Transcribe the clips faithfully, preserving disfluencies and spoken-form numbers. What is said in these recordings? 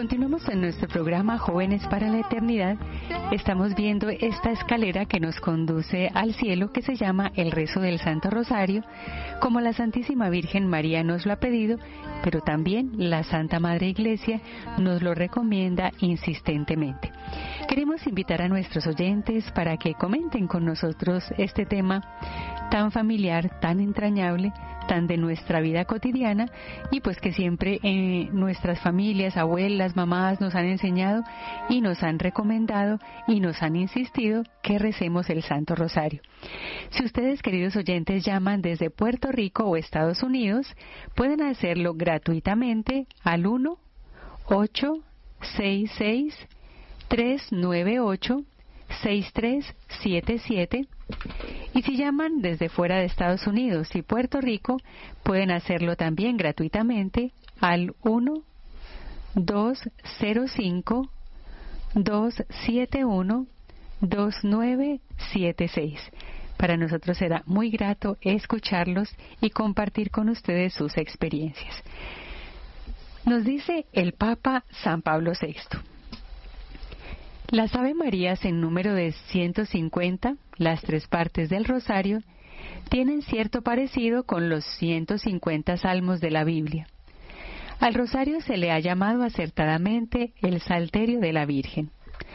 Continuamos en nuestro programa Jóvenes para la Eternidad. Estamos viendo esta escalera que nos conduce al cielo, que se llama el rezo del Santo Rosario, como la Santísima Virgen María nos lo ha pedido, pero también la Santa Madre Iglesia nos lo recomienda insistentemente. Queremos invitar a nuestros oyentes para que comenten con nosotros este tema tan familiar, tan entrañable, tan de nuestra vida cotidiana, y pues que siempre eh, nuestras familias, abuelas, mamás nos han enseñado y nos han recomendado y nos han insistido que recemos el Santo Rosario. Si ustedes, queridos oyentes, llaman desde Puerto Rico o Estados Unidos, pueden hacerlo gratuitamente al uno ocho seis seis tres nueve ocho seis tres siete siete. Y si llaman desde fuera de Estados Unidos y Puerto Rico, pueden hacerlo también gratuitamente al uno dos cero cinco dos siete uno dos nueve siete seis. Para nosotros será muy grato escucharlos y compartir con ustedes sus experiencias. Nos dice el Papa San Pablo sexto. Las Ave Marías en número de ciento cincuenta, las tres partes del Rosario, tienen cierto parecido con los ciento cincuenta salmos de la Biblia. Al Rosario se le ha llamado acertadamente el Salterio de la Virgen.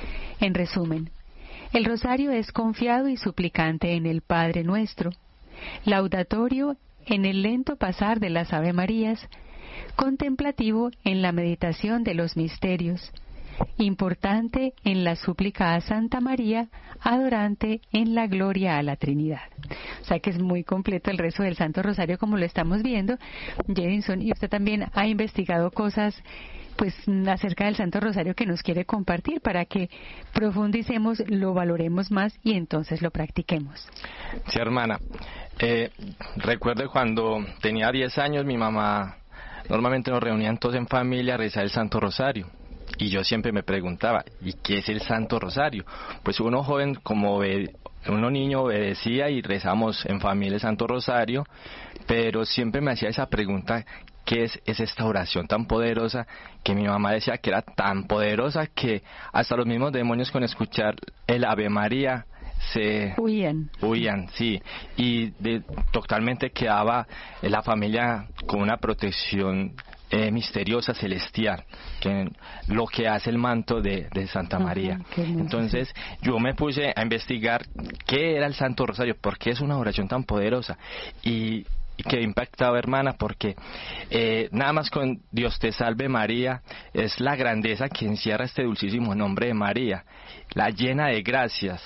En resumen, el Rosario es confiado y suplicante en el Padre Nuestro, laudatorio en el lento pasar de las Ave Marías, contemplativo en la meditación de los misterios, importante en la súplica a Santa María, adorante en la gloria a la Trinidad. O sea que es muy completo el rezo del Santo Rosario, como lo estamos viendo, Jedinson, y usted también ha investigado cosas pues acerca del Santo Rosario que nos quiere compartir para que profundicemos, lo valoremos más y entonces lo practiquemos. Sí, hermana. Eh, recuerdo cuando tenía diez años, mi mamá normalmente nos reunían todos en familia a rezar el Santo Rosario. Y yo siempre me preguntaba, ¿y qué es el Santo Rosario? Pues uno joven, como obede- uno niño, obedecía y rezamos en familia el Santo Rosario, pero siempre me hacía esa pregunta, ¿qué es, es esta oración tan poderosa? Que mi mamá decía que era tan poderosa que hasta los mismos demonios, con escuchar el Ave María se huían. Huían, sí. Y de, totalmente quedaba la familia con una protección Eh, misteriosa, celestial, que lo que hace el manto de, de Santa María. Ajá, entonces yo me puse a investigar qué era el Santo Rosario, por qué es una oración tan poderosa, y, y quedé impactado, hermana, porque eh, nada más con Dios te salve María es la grandeza que encierra este dulcísimo nombre de María, la llena de gracias,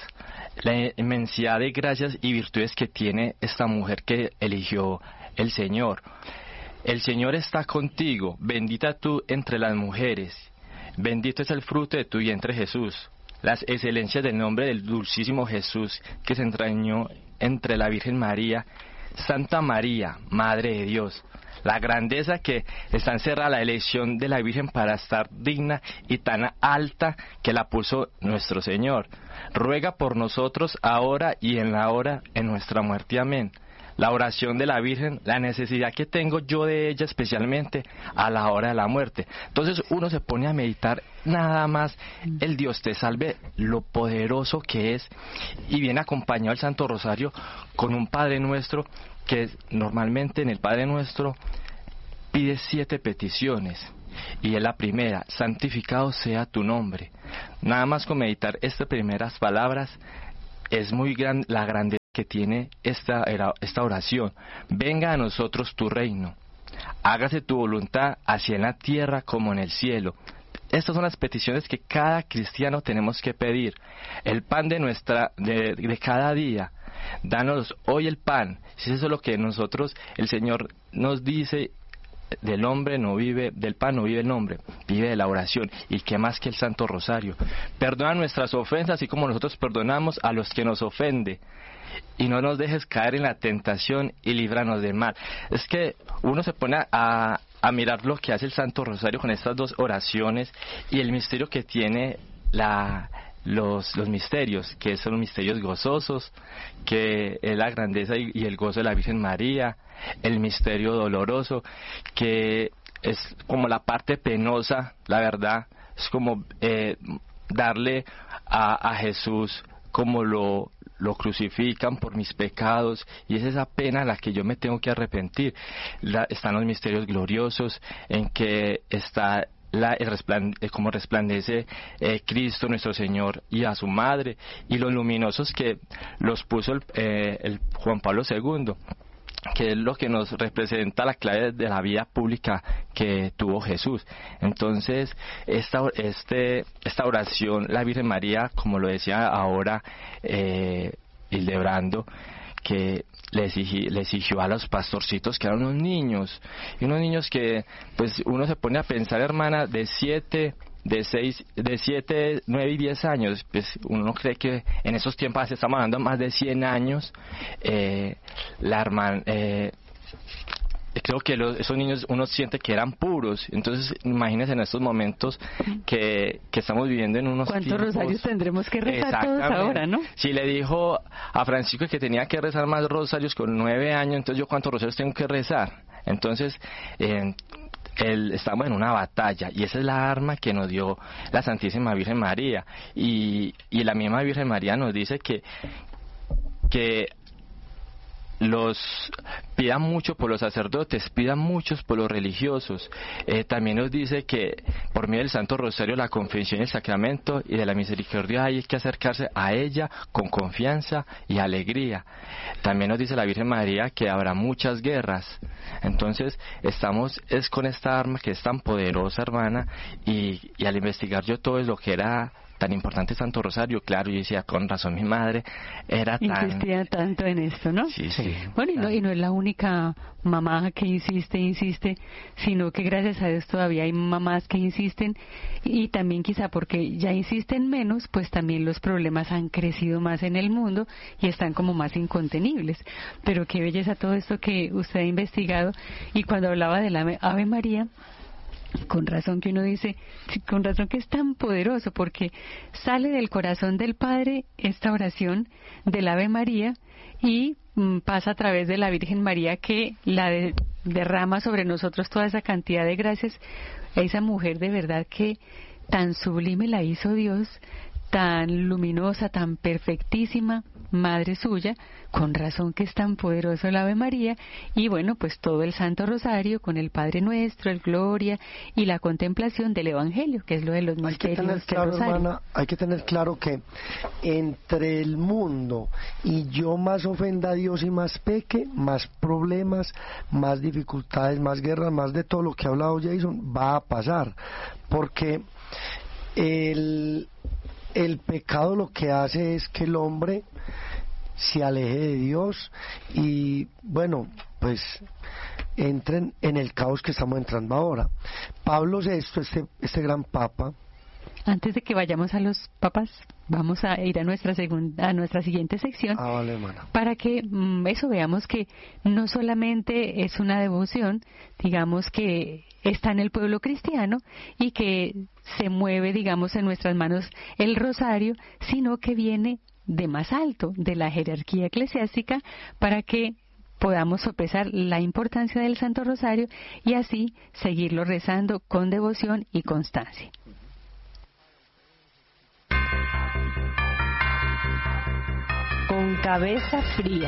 la inmensidad de gracias y virtudes que tiene esta mujer que eligió el Señor. El Señor está contigo, bendita tú entre las mujeres, bendito es el fruto de tu vientre Jesús. Las excelencias del nombre del dulcísimo Jesús que se entrañó entre la Virgen María, Santa María, Madre de Dios. La grandeza que está encerrada la elección de la Virgen para estar digna y tan alta que la puso nuestro Señor. Ruega por nosotros ahora y en la hora de nuestra muerte. Amén. La oración de la Virgen, la necesidad que tengo yo de ella especialmente a la hora de la muerte. Entonces uno se pone a meditar nada más el Dios te salve, lo poderoso que es, y viene acompañado el Santo Rosario con un Padre Nuestro que normalmente en el Padre Nuestro pide siete peticiones. Y es la primera, santificado sea tu nombre. Nada más con meditar estas primeras palabras es muy gran la grandeza que tiene esta, esta oración. Venga a nosotros tu reino, hágase tu voluntad así en la tierra como en el cielo. Estas son las peticiones que cada cristiano tenemos que pedir. El pan de nuestra de, de cada día, danos hoy el pan. Si eso es lo que nosotros, el Señor nos dice, del hombre no vive, del pan no vive el hombre, vive de la oración. Y qué más que el Santo Rosario. Perdona nuestras ofensas, así como nosotros perdonamos a los que nos ofenden. Y no nos dejes caer en la tentación y líbranos del mal. Es que uno se pone a, a mirar lo que hace el Santo Rosario con estas dos oraciones y el misterio que tiene la, los, los misterios, que son misterios gozosos, que es la grandeza y, y el gozo de la Virgen María, el misterio doloroso, que es como la parte penosa, la verdad, es como eh, darle a, a Jesús como lo lo crucifican por mis pecados, y es esa pena la que yo me tengo que arrepentir. La, están los misterios gloriosos en que está la, el resplandece, como resplandece eh, Cristo nuestro Señor y a su madre, y los luminosos que los puso el, eh, el Juan Pablo segundo, que es lo que nos representa la clave de la vida pública que tuvo Jesús. Entonces, esta, este, esta oración, la Virgen María, como lo decía ahora eh, Hildebrando, que le, exigi, le exigió a los pastorcitos, que eran unos niños, y unos niños que, pues, uno se pone a pensar, hermana, de siete... de seis, de siete, nueve y diez años, pues uno cree que en esos tiempos, estamos hablando de más de cien años, eh, la hermana, eh, creo que los, esos niños uno siente que eran puros. Entonces imagínense en estos momentos que, que estamos viviendo en unos ¿cuántos tiempos, rosarios tendremos que rezar todos ahora, no? Si le dijo a Francisco que tenía que rezar más rosarios con nueve años, entonces yo cuántos rosarios tengo que rezar. Entonces eh, El, estamos en una batalla, y esa es la arma que nos dio la Santísima Virgen María, y, y la misma Virgen María nos dice que que los pidan mucho por los sacerdotes, pidan muchos por los religiosos. Eh, también nos dice que por medio del Santo Rosario, la confesión y el sacramento y de la misericordia hay que acercarse a ella con confianza y alegría. También nos dice la Virgen María que habrá muchas guerras. Entonces estamos es con esta arma que es tan poderosa, hermana, y, y al investigar yo todo lo que era tan importante Santo Rosario, claro, yo decía, con razón mi madre era tan... Insistía tanto en esto, ¿no? Sí, sí. Bueno, y no, y no es la única mamá que insiste, insiste, sino que gracias a Dios todavía hay mamás que insisten, y también quizá porque ya insisten menos, pues también los problemas han crecido más en el mundo y están como más incontenibles. Pero qué belleza todo esto que usted ha investigado, y cuando hablaba de la Ave María, con razón que uno dice, con razón que es tan poderoso, porque sale del corazón del Padre esta oración del Ave María y mm, pasa a través de la Virgen María, que la de, derrama sobre nosotros toda esa cantidad de gracias. Esa mujer de verdad que tan sublime la hizo Dios, tan luminosa, tan perfectísima, madre suya, con razón que es tan poderoso el Ave María, y bueno, pues todo el Santo Rosario con el Padre Nuestro, el Gloria y la contemplación del Evangelio, que es lo de los misterios del Rosario. Hay que tener claro, hermana, hay que tener claro que entre el mundo y yo más ofenda a Dios y más peque, más problemas, más dificultades, más guerras, más de todo lo que ha hablado Jason, va a pasar, porque el... el pecado lo que hace es que el hombre se aleje de Dios y, bueno, pues entren en el caos que estamos entrando ahora. Pablo sexto, este, este gran papa... Antes de que vayamos a los papas, vamos a ir a nuestra segunda, a nuestra siguiente sección, ah, vale, hermana, para que mm, eso veamos que no solamente es una devoción, digamos que está en el pueblo cristiano y que se mueve, digamos, en nuestras manos el rosario, sino que viene de más alto, de la jerarquía eclesiástica, para que podamos sopesar la importancia del Santo Rosario y así seguirlo rezando con devoción y constancia. Con cabeza fría.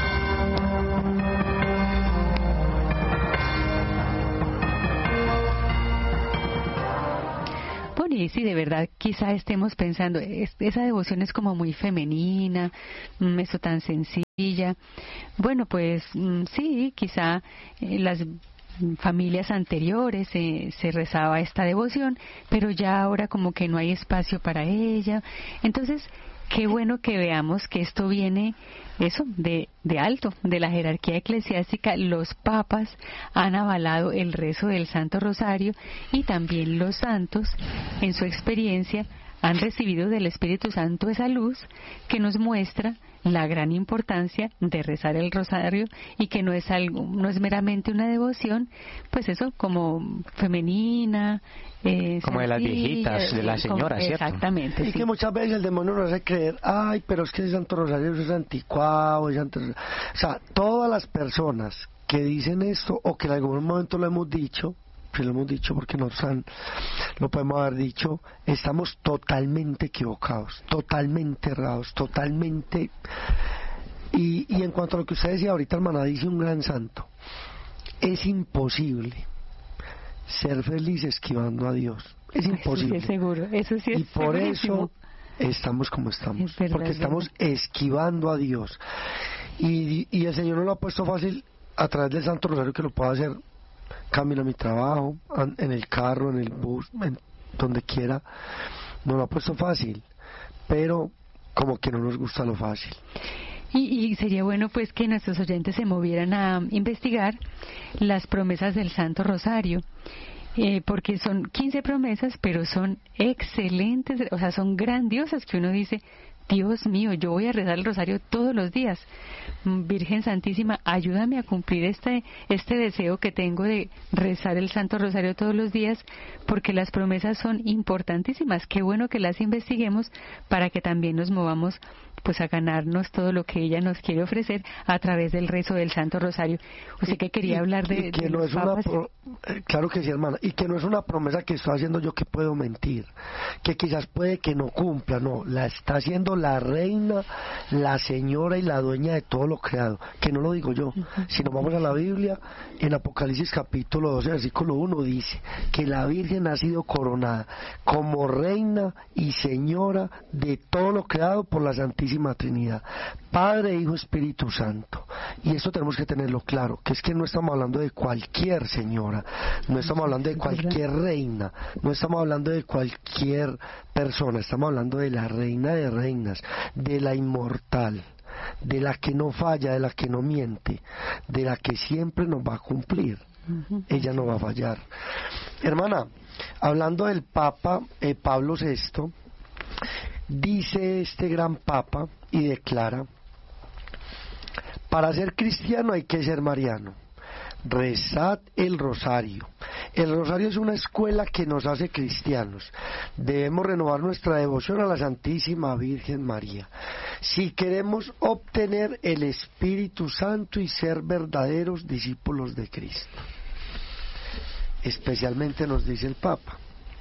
Bueno, y sí, de verdad, quizá estemos pensando, es, esa devoción es como muy femenina, mm, eso tan sencilla. Bueno, pues mm, sí, quizá eh, las familias anteriores eh, se rezaba esta devoción, pero ya ahora como que no hay espacio para ella. Entonces, qué bueno que veamos que esto viene, eso, de, de alto, de la jerarquía eclesiástica. Los papas han avalado el rezo del Santo Rosario y también los santos, en su experiencia, han recibido del Espíritu Santo esa luz que nos muestra la gran importancia de rezar el rosario y que no es algo, no es meramente una devoción, pues eso, como femenina, eh, como sencilla, de las viejitas, de las señoras, como, ¿cierto? Exactamente. Y sí. que muchas veces el demonio nos hace creer, ay, pero es que el Santo Rosario es anticuado, es anti... o sea, todas las personas que dicen esto o que en algún momento lo hemos dicho, si lo hemos dicho porque nos han, lo podemos haber dicho, estamos totalmente equivocados, totalmente errados, totalmente... Y, y en cuanto a lo que usted decía ahorita, hermana, dice un gran santo, es imposible ser feliz esquivando a Dios, es imposible. Eso sí es seguro, eso sí es y por segurísimo. eso estamos como estamos, verdad, porque estamos esquivando a Dios. Y, y el Señor nos lo ha puesto fácil a través del Santo Rosario, que lo puedo hacer camino a mi trabajo, en el carro, en el bus, en donde quiera. Nos lo ha puesto fácil, pero como que no nos gusta lo fácil. Y, y sería bueno pues que nuestros oyentes se movieran a investigar las promesas del Santo Rosario, eh, porque son quince promesas, pero son excelentes, o sea, son grandiosas, que uno dice, Dios mío, yo voy a rezar el rosario todos los días. Virgen Santísima, ayúdame a cumplir este, este deseo que tengo de rezar el Santo Rosario todos los días, porque las promesas son importantísimas. Qué bueno que las investiguemos para que también nos movamos pues a ganarnos todo lo que ella nos quiere ofrecer a través del rezo del Santo Rosario. Usted que quería y, hablar de, y que de no los es una papas. pro, eh, claro que sí, hermana, y que no es una promesa que estoy haciendo yo que puedo mentir, que quizás puede que no cumpla, no, la está haciendo la reina, la señora y la dueña de todo lo creado, que no lo digo yo. Uh-huh. Si nos vamos a la Biblia, en Apocalipsis capítulo doce, versículo uno, dice que la Virgen ha sido coronada como reina y señora de todo lo creado por la Santísima Trinidad, Padre, Hijo, Espíritu Santo. Y eso tenemos que tenerlo claro, que es que no estamos hablando de cualquier señora, no estamos hablando de cualquier reina, no estamos hablando de cualquier persona, estamos hablando de la reina de reinas, de la inmortal, de la que no falla, de la que no miente, de la que siempre nos va a cumplir. Uh-huh. Ella no va a fallar. Hermana, hablando del Papa eh, Pablo sexto, dice este gran Papa y declara: para ser cristiano hay que ser mariano. Rezad el rosario. El rosario es una escuela que nos hace cristianos. Debemos renovar nuestra devoción a la Santísima Virgen María si queremos obtener el Espíritu Santo y ser verdaderos discípulos de Cristo. Especialmente nos dice el Papa: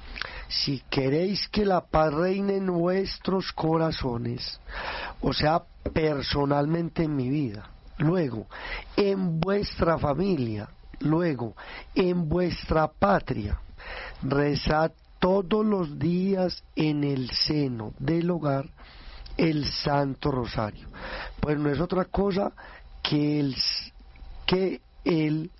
si queréis que la paz reine en vuestros corazones, o sea, personalmente en mi vida, luego en vuestra familia, luego en vuestra patria, rezad todos los días en el seno del hogar el Santo Rosario. Pues no es otra cosa que el, que el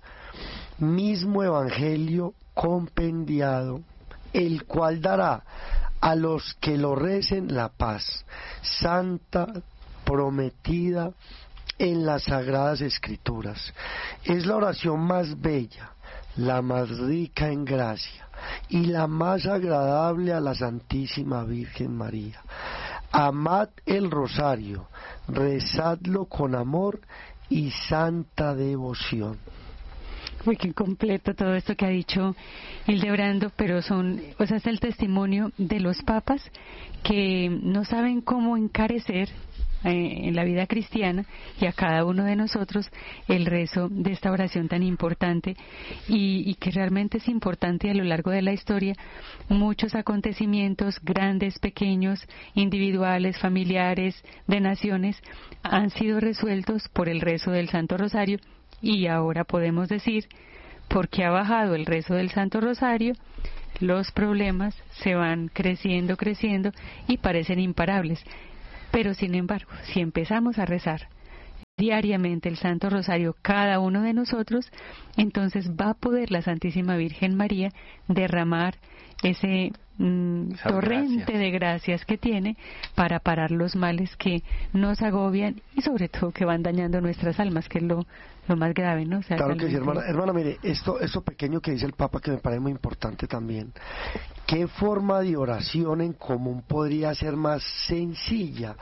mismo Evangelio compendiado, el cual dará a los que lo recen la paz santa prometida en las Sagradas Escrituras. Es la oración más bella, la más rica en gracia y la más agradable a la Santísima Virgen María. Amad el rosario, rezadlo con amor y santa devoción. Uy, qué completo todo esto que ha dicho Hildebrando, pero son, o sea, es el testimonio de los papas que no saben cómo encarecer eh, en la vida cristiana y a cada uno de nosotros el rezo de esta oración tan importante y, y que realmente es importante a lo largo de la historia. Muchos acontecimientos, grandes, pequeños, individuales, familiares, de naciones, han sido resueltos por el rezo del Santo Rosario. Y ahora podemos decir, porque ha bajado el rezo del Santo Rosario, los problemas se van creciendo, creciendo y parecen imparables. Pero sin embargo, si empezamos a rezar diariamente el Santo Rosario cada uno de nosotros, entonces va a poder la Santísima Virgen María derramar ese mm, torrente gracias. de gracias que tiene para parar los males que nos agobian y sobre todo que van dañando nuestras almas, que es lo, lo más grave, ¿no? O sea, claro que sí, hermana. Hermana, mire, esto, esto pequeño que dice el Papa, que me parece muy importante también. ¿Qué forma de oración en común podría ser más sencilla?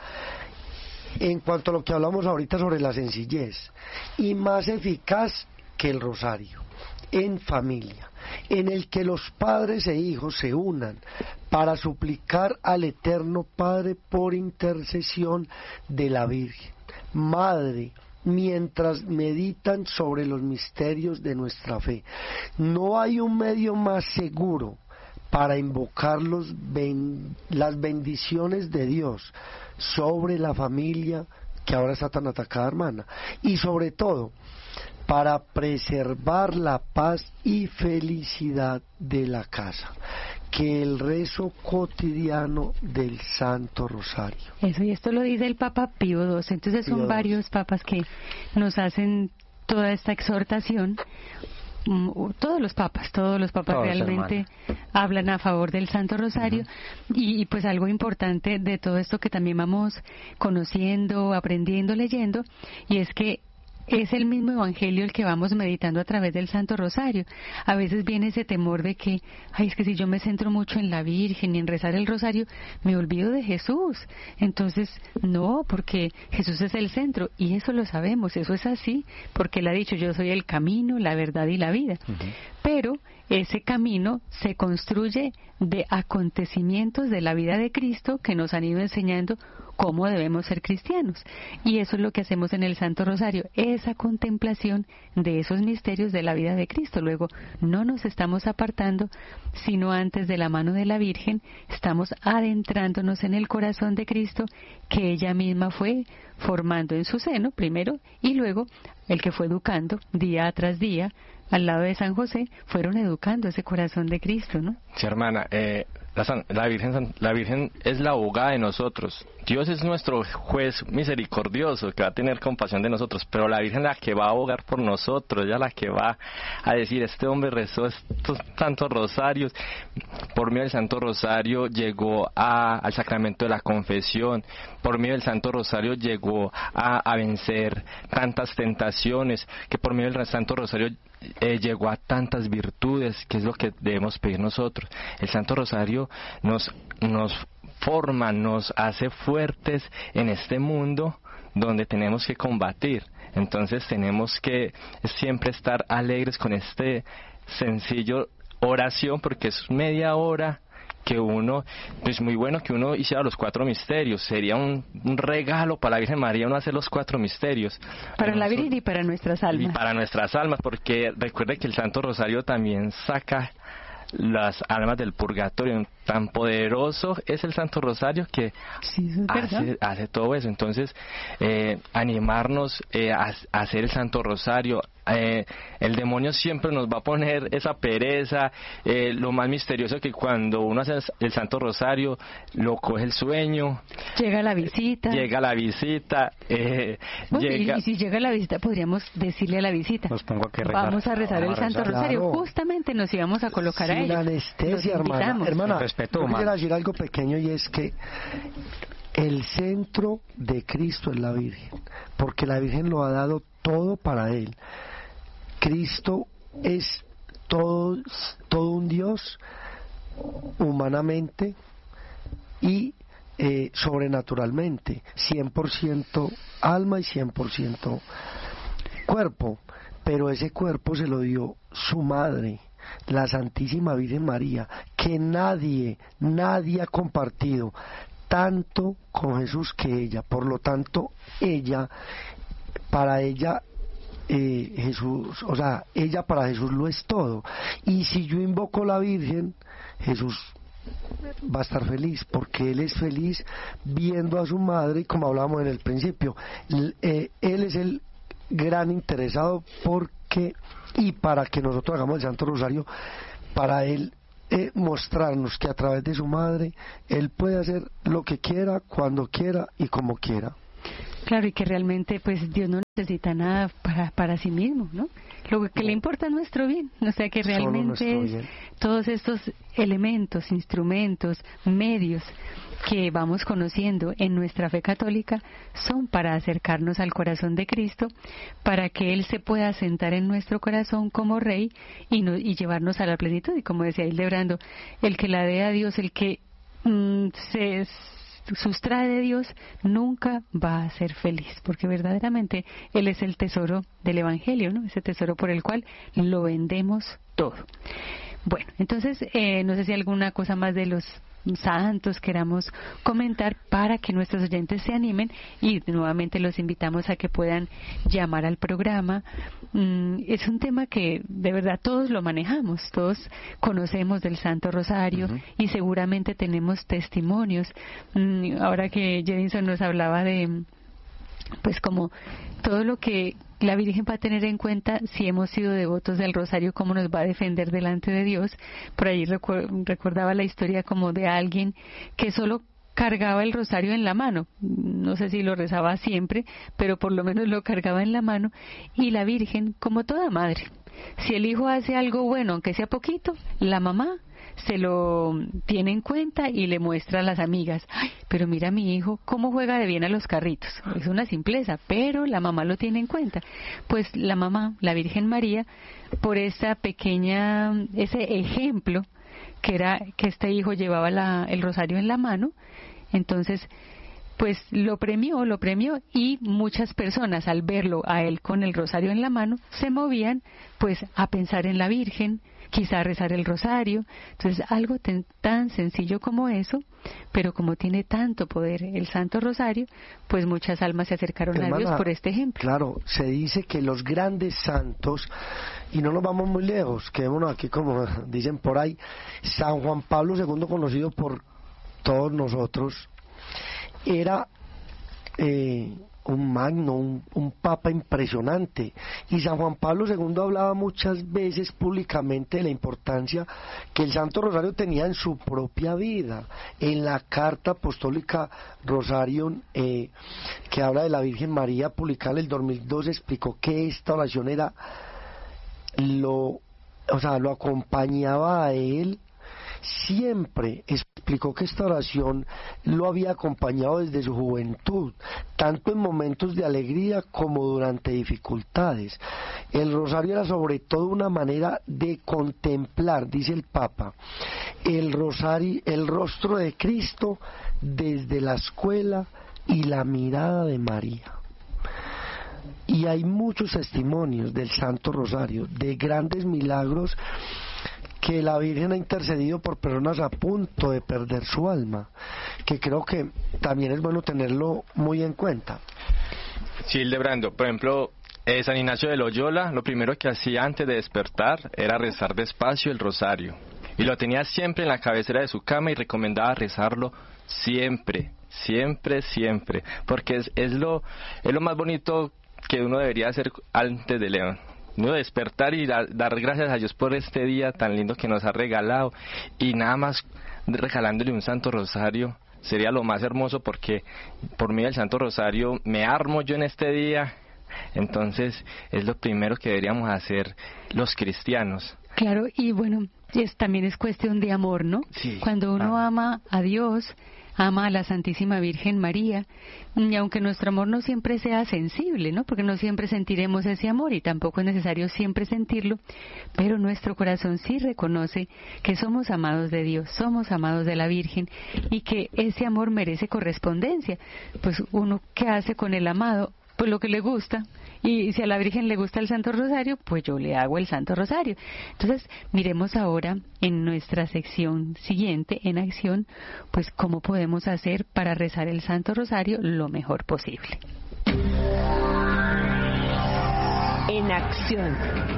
En cuanto a lo que hablamos ahorita sobre la sencillez, y más eficaz que el rosario, en familia, en el que los padres e hijos se unan para suplicar al Eterno Padre por intercesión de la Virgen, Madre, mientras meditan sobre los misterios de nuestra fe. No hay un medio más seguro para invocar los ben, las bendiciones de Dios sobre la familia que ahora está tan atacada, hermana, y sobre todo para preservar la paz y felicidad de la casa, que el rezo cotidiano del Santo Rosario. Eso, y esto lo dice el Papa Pío doce, entonces son Pío varios doce. papas que nos hacen toda esta exhortación. Todos los papas, todos los papas Todos, realmente hermana. hablan a favor del Santo Rosario. Uh-huh. y, y pues algo importante de todo esto que también vamos conociendo, aprendiendo, leyendo, y es que es el mismo Evangelio el que vamos meditando a través del Santo Rosario. A veces viene ese temor de que, ay, es que si yo me centro mucho en la Virgen y en rezar el Rosario, me olvido de Jesús. Entonces, no, porque Jesús es el centro, y eso lo sabemos, eso es así, porque Él ha dicho, yo soy el camino, la verdad y la vida. Uh-huh. Pero ese camino se construye de acontecimientos de la vida de Cristo que nos han ido enseñando cómo debemos ser cristianos. Y eso es lo que hacemos en el Santo Rosario, esa contemplación de esos misterios de la vida de Cristo. Luego, no nos estamos apartando, sino antes de la mano de la Virgen, estamos adentrándonos en el corazón de Cristo, que ella misma fue formando en su seno, primero, y luego el que fue educando día tras día, al lado de San José, fueron educando ese corazón de Cristo, ¿no? Sí, hermana, eh, la, la, Virgen, la Virgen es la abogada de nosotros. Dios es nuestro juez misericordioso que va a tener compasión de nosotros, pero la Virgen es la que va a abogar por nosotros, ella es la que va a decir, este hombre rezó estos tantos rosarios, por medio del Santo Rosario llegó a, al sacramento de la confesión, por medio del Santo Rosario llegó a, a vencer tantas tentaciones, que por medio del Santo Rosario Eh, llegó a tantas virtudes, que es lo que debemos pedir nosotros. El Santo Rosario nos, nos forma, nos hace fuertes en este mundo donde tenemos que combatir. Entonces tenemos que siempre estar alegres con este sencillo oración, porque es media hora que uno, es muy bueno que uno hiciera los cuatro misterios, sería un, un regalo para la Virgen María uno hacer los cuatro misterios. Para la Virgen y para nuestras almas. Y para nuestras almas, porque recuerde que el Santo Rosario también saca las almas del purgatorio. Tan poderoso es el Santo Rosario que sí, es hace, hace todo eso. Entonces, eh, animarnos eh, a, a hacer el Santo Rosario. Eh, el demonio siempre nos va a poner esa pereza, eh, lo más misterioso que cuando uno hace el Santo Rosario lo coge el sueño, llega la visita llega la visita eh, Uy, llega... y si llega la visita podríamos decirle a la visita, nos pongo a que rezar. Vamos a rezar vamos el a Santo rezar. Rosario, claro. Justamente nos íbamos a colocar sin a ellos, anestesia, hermana, hermana yo quisiera decir algo pequeño, y es que el centro de Cristo es la Virgen, porque la Virgen lo ha dado todo para Él. Cristo es todo, todo un Dios humanamente y eh, sobrenaturalmente, cien por ciento alma y cien por ciento cuerpo, pero ese cuerpo se lo dio su madre, la Santísima Virgen María, que nadie, nadie ha compartido tanto con Jesús que ella. Por lo tanto, ella, para ella, eh, Jesús, o sea, ella para Jesús lo es todo. Y si yo invoco a la Virgen, Jesús va a estar feliz, porque Él es feliz viendo a su madre, como hablábamos en el principio. Él, eh, él es el gran interesado porque, y para que nosotros hagamos el Santo Rosario, para Él eh, mostrarnos que a través de su madre Él puede hacer lo que quiera, cuando quiera y como quiera. Claro, y que realmente pues Dios no necesita nada para, para sí mismo, ¿no? Lo que no. le importa es nuestro bien, o sea que realmente es todos estos elementos, instrumentos, medios que vamos conociendo en nuestra fe católica son para acercarnos al corazón de Cristo, para que Él se pueda sentar en nuestro corazón como Rey y, no, y llevarnos a la plenitud. Y como decía Hildebrando, el que la dé a Dios, el que mmm, se sustrae de Dios, nunca va a ser feliz, porque verdaderamente Él es el tesoro del Evangelio, ¿no? Ese tesoro por el cual lo vendemos todo. Bueno, entonces, eh, no sé si alguna cosa más de los santos queramos comentar para que nuestros oyentes se animen, y nuevamente los invitamos a que puedan llamar al programa. Mm, es un tema que de verdad todos lo manejamos, todos conocemos del Santo Rosario, uh-huh. y seguramente tenemos testimonios. Mm, ahora que Jedinson nos hablaba de, pues como todo lo que la Virgen va a tener en cuenta si hemos sido devotos del Rosario, cómo nos va a defender delante de Dios. Por ahí recu- recordaba la historia como de alguien que solo cargaba el rosario en la mano, no sé si lo rezaba siempre, pero por lo menos lo cargaba en la mano, y la Virgen, como toda madre, si el hijo hace algo bueno, aunque sea poquito, la mamá se lo tiene en cuenta y le muestra a las amigas: ay, pero mira mi hijo cómo juega de bien a los carritos. Es una simpleza, pero la mamá lo tiene en cuenta. Pues la mamá, la Virgen María, por esa pequeña, ese ejemplo que era que este hijo llevaba la, el rosario en la mano, entonces pues lo premió, lo premió, y muchas personas al verlo a él con el rosario en la mano se movían pues a pensar en la Virgen, quizá a rezar el rosario. Entonces algo ten, tan sencillo como eso, pero como tiene tanto poder el Santo Rosario, pues muchas almas se acercaron Hermana, a Dios por este ejemplo. Claro, se dice que los grandes santos, y no nos vamos muy lejos, quedémonos aquí como dicen por ahí, San Juan Pablo segundo, conocido por todos nosotros, era eh, un magno, un, un papa impresionante, y San Juan Pablo segundo hablaba muchas veces públicamente de la importancia que el Santo Rosario tenía en su propia vida. En la carta apostólica Rosarium, eh, que habla de la Virgen María, publicada en el dos mil dos, explicó que esta oración era lo, o sea, lo acompañaba a él siempre. Explicó que esta oración lo había acompañado desde su juventud, tanto en momentos de alegría como durante dificultades. El rosario era sobre todo una manera de contemplar, dice el Papa, el rosario, el rostro de Cristo desde la escuela y la mirada de María. Y hay muchos testimonios del Santo Rosario, de grandes milagros, que la Virgen ha intercedido por personas a punto de perder su alma, que creo que también es bueno tenerlo muy en cuenta. Sí, Hildebrando, por ejemplo, eh, San Ignacio de Loyola, lo primero que hacía antes de despertar era rezar despacio el rosario, y lo tenía siempre en la cabecera de su cama y recomendaba rezarlo siempre, siempre, siempre, porque es, es, lo, es lo más bonito que uno debería hacer antes de león. No, despertar y dar, dar gracias a Dios por este día tan lindo que nos ha regalado, y nada más regalándole un Santo Rosario sería lo más hermoso, porque por medio del Santo Rosario me armo yo en este día. Entonces es lo primero que deberíamos hacer los cristianos. Claro, y bueno, es, también es cuestión de amor, ¿no? Sí. Cuando uno ah. ama a Dios, ama a la Santísima Virgen María, y aunque nuestro amor no siempre sea sensible, ¿no? Porque no siempre sentiremos ese amor, y tampoco es necesario siempre sentirlo, pero nuestro corazón sí reconoce que somos amados de Dios, somos amados de la Virgen, y que ese amor merece correspondencia. Pues uno, ¿qué hace con el amado? Pues lo que le gusta, y si a la Virgen le gusta el Santo Rosario, pues yo le hago el Santo Rosario. Entonces, miremos ahora en nuestra sección siguiente, en acción, pues cómo podemos hacer para rezar el Santo Rosario lo mejor posible. En acción.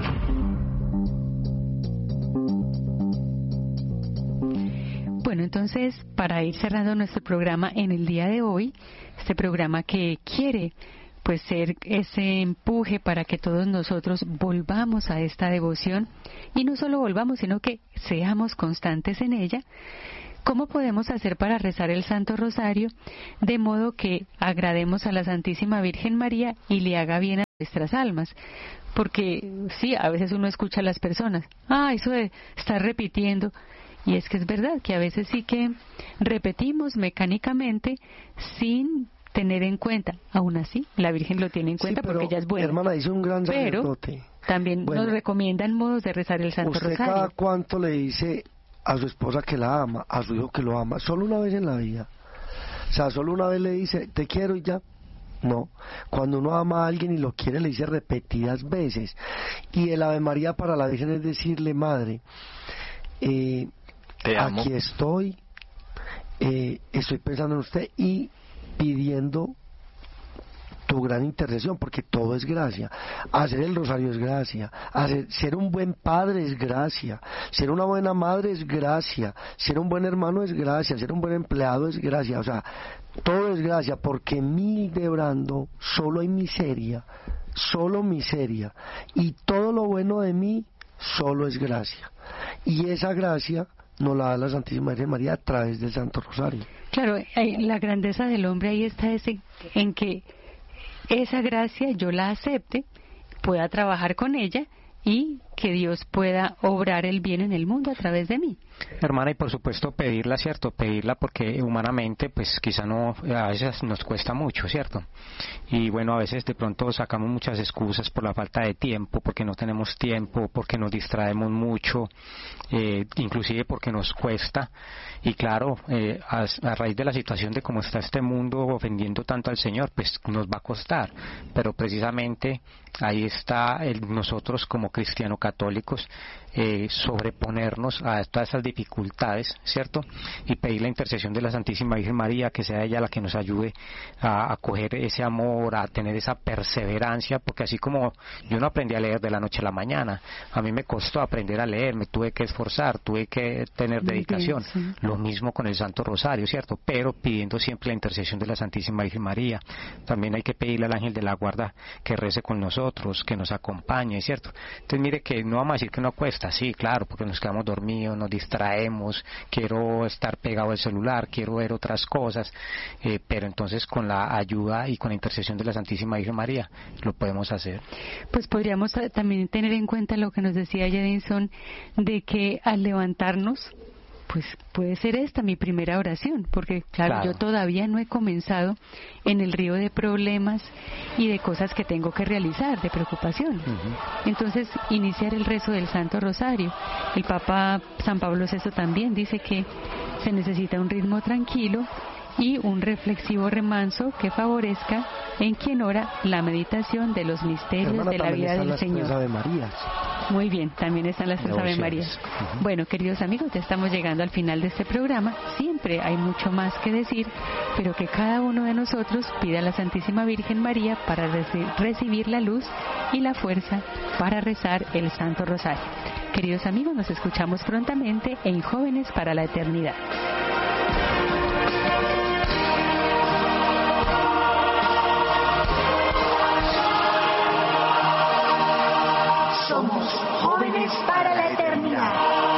Bueno, entonces, para ir cerrando nuestro programa en el día de hoy, este programa que quiere pues ser ese empuje para que todos nosotros volvamos a esta devoción, y no solo volvamos, sino que seamos constantes en ella. ¿Cómo podemos hacer para rezar el Santo Rosario de modo que agrademos a la Santísima Virgen María y le haga bien a nuestras almas? Porque sí, a veces uno escucha a las personas, ah, eso de estar repitiendo, y es que es verdad que a veces sí que repetimos mecánicamente sin tener en cuenta. Aún así, la Virgen lo tiene en cuenta, sí, porque ella es buena. Hermana, dice un gran sacerdote. Pero también bueno, nos recomiendan modos de rezar el Santo ¿usted Rosario? cada cuánto le dice a su esposa que la ama, a su hijo que lo ama? Solo una vez en la vida. O sea, solo una vez le dice, te quiero y ya. No, cuando uno ama a alguien y lo quiere, le dice repetidas veces. Y el Ave María para la Virgen es decirle, madre, eh, te amo. Aquí estoy, eh, estoy pensando en usted y pidiendo tu gran intercesión, porque todo es gracia. Hacer el rosario es gracia, hacer, ser un buen padre es gracia, ser una buena madre es gracia, ser un buen hermano es gracia, ser un buen empleado es gracia, o sea, todo es gracia, porque en mí, Hildebrando, solo hay miseria, solo miseria, y todo lo bueno de mí solo es gracia, y esa gracia nos la da la Santísima Virgen María a través del Santo Rosario. Claro, la grandeza del hombre ahí está ese, en que esa gracia yo la acepte, pueda trabajar con ella y que Dios pueda obrar el bien en el mundo a través de mí. Hermana, y por supuesto pedirla, ¿cierto? Pedirla porque humanamente pues quizá no, a veces nos cuesta mucho, ¿cierto? Y bueno, a veces de pronto sacamos muchas excusas por la falta de tiempo, porque no tenemos tiempo, porque nos distraemos mucho, eh, inclusive porque nos cuesta. Y claro, eh, a, a raíz de la situación de cómo está este mundo ofendiendo tanto al Señor, pues nos va a costar. Pero precisamente ahí está el, nosotros como cristianos católicos, eh, sobreponernos a todas esas dificultades, ¿cierto? Y pedir la intercesión de la Santísima Virgen María, que sea ella la que nos ayude a, a coger ese amor, a tener esa perseverancia, porque así como yo no aprendí a leer de la noche a la mañana, a mí me costó aprender a leer, me tuve que esforzar, tuve que tener dedicación. Bien, sí. Lo mismo con el Santo Rosario, ¿cierto? Pero pidiendo siempre la intercesión de la Santísima Virgen María. También hay que pedirle al ángel de la guarda que rece con nosotros, que nos acompañe, ¿cierto? Entonces mire que no vamos a decir que no cuesta, sí, claro, porque nos quedamos dormidos, nos distraemos, quiero estar pegado al celular, quiero ver otras cosas, eh, pero entonces con la ayuda y con la intercesión de la Santísima Virgen María lo podemos hacer. Pues podríamos también tener en cuenta lo que nos decía Jedinson, de que al levantarnos, pues puede ser esta mi primera oración, porque claro, claro, yo todavía no he comenzado en el río de problemas y de cosas que tengo que realizar, de preocupaciones. Uh-huh. Entonces, iniciar el rezo del Santo Rosario. El Papa San Pablo sexto también dice que se necesita un ritmo tranquilo y un reflexivo remanso que favorezca en quien ora la meditación de los misterios Hermana, de la vida del Señor. Las Ave Marías. Muy bien, también están las tres Ave Marías. Uh-huh. Bueno, queridos amigos, ya estamos llegando al final de este programa. Siempre hay mucho más que decir, pero que cada uno de nosotros pida a la Santísima Virgen María para reci- recibir la luz y la fuerza para rezar el Santo Rosario. Queridos amigos, nos escuchamos prontamente en Jóvenes para la Eternidad. Somos Jóvenes para la Eternidad.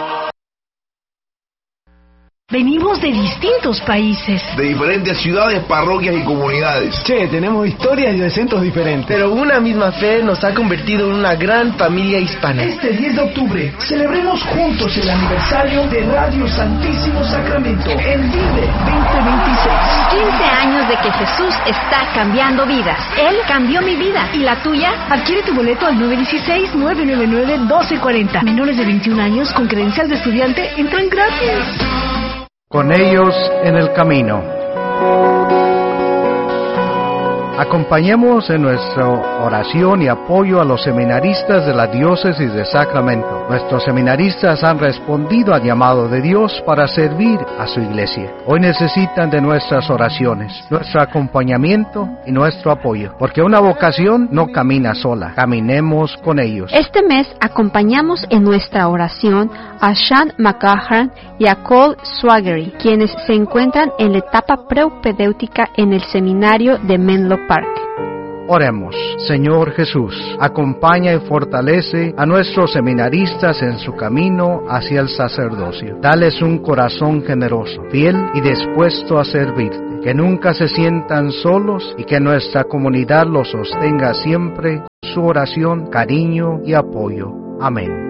Venimos de distintos países, de diferentes ciudades, parroquias y comunidades. Che, tenemos historias y acentos diferentes, pero una misma fe nos ha convertido en una gran familia hispana. Este diez de octubre celebremos juntos el aniversario de Radio Santísimo Sacramento en Vive veinte veintiséis. quince años de que Jesús está cambiando vidas. Él cambió mi vida. ¿Y la tuya? Adquiere tu boleto al nueve uno seis, nueve nueve nueve, uno dos cuatro cero. Menores de veintiún años con credencial de estudiante entran gratis. Con ellos en el camino. Acompañemos en nuestra oración y apoyo a los seminaristas de la Diócesis de Sacramento. Nuestros seminaristas han respondido al llamado de Dios para servir a su iglesia. Hoy necesitan de nuestras oraciones, nuestro acompañamiento y nuestro apoyo, porque una vocación no camina sola. Caminemos con ellos. Este mes acompañamos en nuestra oración a Sean McGahern y a Cole Swaggery, quienes se encuentran en la etapa preupedéutica en el seminario de Menlo Park. Oremos. Señor Jesús, acompaña y fortalece a nuestros seminaristas en su camino hacia el sacerdocio. Dales un corazón generoso, fiel y dispuesto a servirte. Que nunca se sientan solos y que nuestra comunidad los sostenga siempre con su oración, cariño y apoyo. Amén.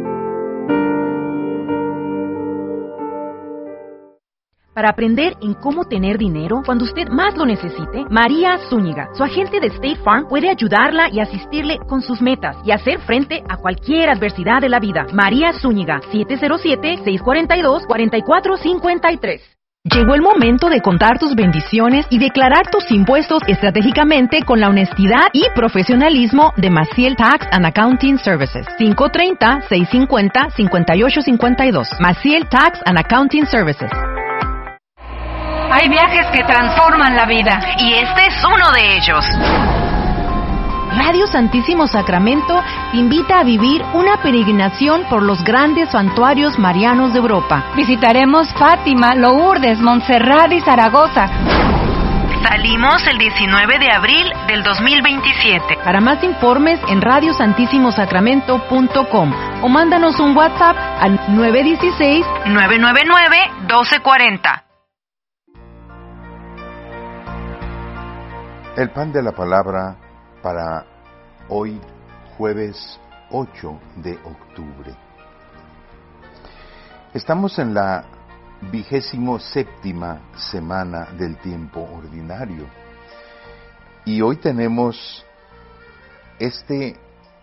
Para aprender en cómo tener dinero cuando usted más lo necesite, María Zúñiga, su agente de State Farm, puede ayudarla y asistirle con sus metas y hacer frente a cualquier adversidad de la vida. María Zúñiga, siete cero siete, seis cuatro dos, cuatro cuatro cinco tres. Llegó el momento de contar tus bendiciones y declarar tus impuestos estratégicamente con la honestidad y profesionalismo de Maciel Tax and Accounting Services. cinco tres cero, seis cinco cero, cinco ocho cinco dos. Maciel Tax and Accounting Services. Hay viajes que transforman la vida. Y este es uno de ellos. Radio Santísimo Sacramento te invita a vivir una peregrinación por los grandes santuarios marianos de Europa. Visitaremos Fátima, Lourdes, Montserrat y Zaragoza. Salimos el diecinueve de abril del dos mil veintisiete. Para más informes en radio santísimo sacramento punto com o mándanos un WhatsApp al nueve uno seis, nueve nueve nueve, uno dos cuatro cero. El pan de la palabra para hoy, jueves ocho de octubre. Estamos en la vigésimo séptima semana del tiempo ordinario y hoy tenemos este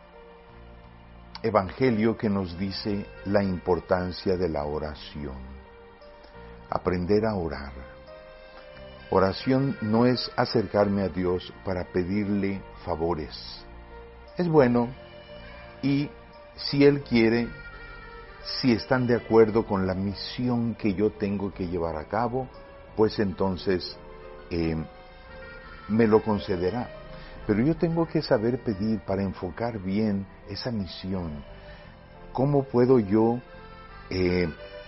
evangelio que nos dice la importancia de la oración. Aprender a orar. Oración no es acercarme a Dios para pedirle favores. Es bueno y si Él quiere, si están de acuerdo con la misión que yo tengo que llevar a cabo, pues entonces eh, me lo concederá. Pero yo tengo que saber pedir para enfocar bien esa misión. ¿Cómo puedo yo eh,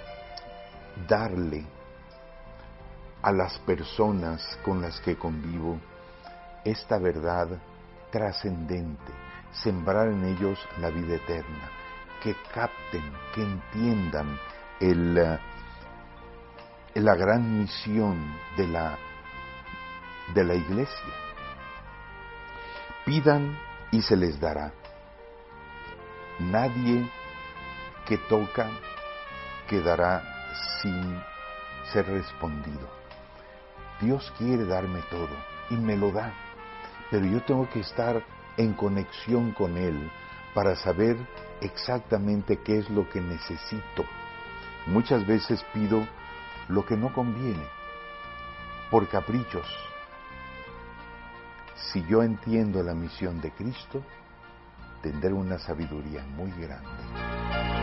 darle a las personas con las que convivo esta verdad trascendente, sembrar en ellos la vida eterna, que capten, que entiendan el, la gran misión de la, de la Iglesia? Pidan y se les dará. Nadie que toca quedará sin ser respondido. Dios quiere darme todo y me lo da, pero yo tengo que estar en conexión con Él para saber exactamente qué es lo que necesito. Muchas veces pido lo que no conviene, por caprichos. Si yo entiendo la misión de Cristo, tendré una sabiduría muy grande.